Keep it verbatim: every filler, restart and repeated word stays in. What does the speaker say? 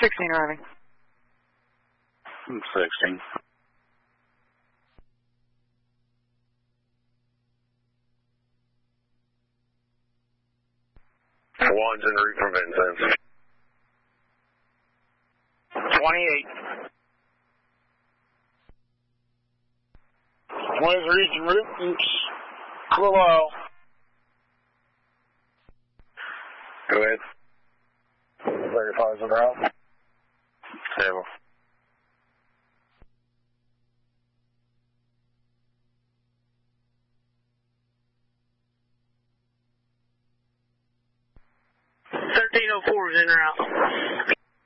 sixteen arriving. sixteen. One's en route from Vincent. twenty-eight. One's reaching route. Carlisle. Go ahead. thirty-five is en route. Table. thirteen oh four is en route.